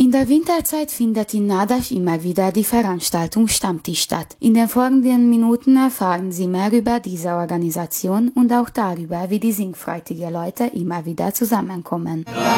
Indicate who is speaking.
Speaker 1: In der Winterzeit findet in Nadasch immer wieder die Veranstaltung Stammtisch statt. In den folgenden Minuten erfahren Sie mehr über diese Organisation und auch darüber, wie die singfreudigen Leute immer wieder zusammenkommen.